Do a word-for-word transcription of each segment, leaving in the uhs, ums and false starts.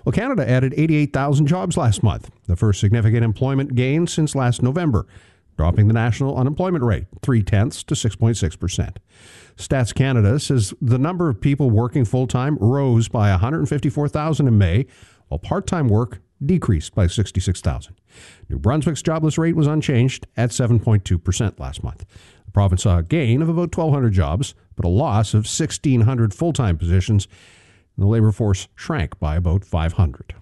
Well, Canada added eighty-eight thousand jobs last month, the first significant employment gain since last November, dropping the national unemployment rate three-tenths to six point six percent. Stats Canada says the number of people working full-time rose by one hundred fifty-four thousand in May, while part-time work decreased by sixty-six thousand. New Brunswick's jobless rate was unchanged at seven point two percent last month. The province saw a gain of about twelve hundred jobs, but a loss of sixteen hundred full-time positions. The labor force shrank by about five hundred.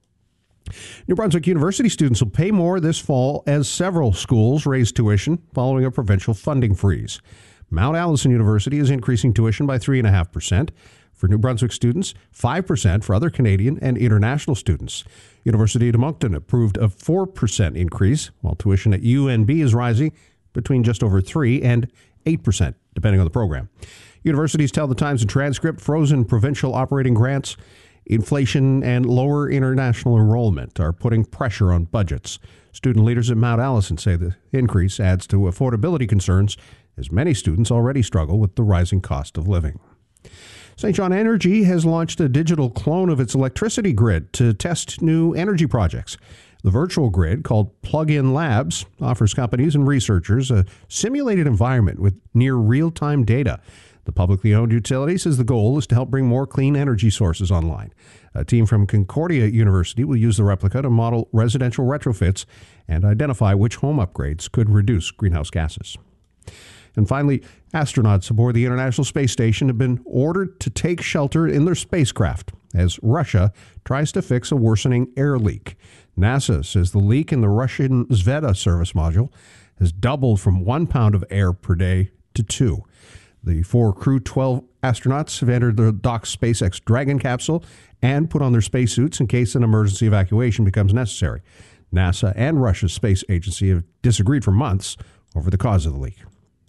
New Brunswick University students will pay more this fall as several schools raise tuition following a provincial funding freeze. Mount Allison University is increasing tuition by three point five percent for New Brunswick students, five percent for other Canadian and international students. University of Moncton approved a four percent increase, while tuition at U N B is rising between just over three and eight percent, depending on the program. Universities tell the Times and Transcript frozen provincial operating grants, inflation, and lower international enrollment are putting pressure on budgets. Student leaders at Mount Allison say the increase adds to affordability concerns, as many students already struggle with the rising cost of living. Saint John Energy has launched a digital clone of its electricity grid to test new energy projects. The virtual grid, called Plug-in Labs, offers companies and researchers a simulated environment with near real-time data. The publicly owned utility says the goal is to help bring more clean energy sources online. A team from Concordia University will use the replica to model residential retrofits and identify which home upgrades could reduce greenhouse gases. And finally, astronauts aboard the International Space Station have been ordered to take shelter in their spacecraft as Russia tries to fix a worsening air leak. NASA says the leak in the Russian Zvezda service module has doubled from one pound of air per day to two. The four Crew twelve astronauts have entered the docked SpaceX Dragon capsule and put on their spacesuits in case an emergency evacuation becomes necessary. NASA and Russia's space agency have disagreed for months over the cause of the leak.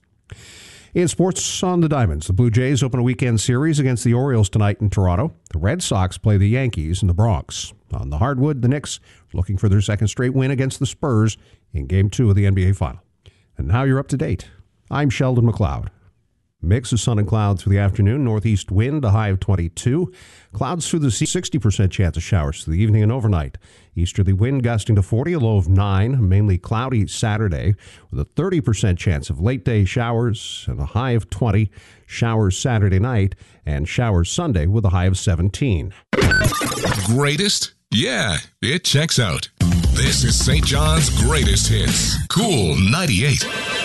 In sports on the Diamonds, the Blue Jays open a weekend series against the Orioles tonight in Toronto. The Red Sox play the Yankees in the Bronx. On the hardwood, the Knicks looking for their second straight win against the Spurs in Game two of the N B A Final. And now you're up to date. I'm Sheldon McLeod. Mix of sun and clouds through the afternoon. Northeast wind, a high of twenty-two. Clouds through the sea, sixty percent chance of showers through the evening and overnight. Easterly wind gusting to forty, a low of nine. Mainly cloudy Saturday with a thirty percent chance of late-day showers and a high of twenty. Showers Saturday night and showers Sunday with a high of seventeen. Greatest? Yeah, it checks out. This is Saint John's Greatest Hits. Cool ninety-eight.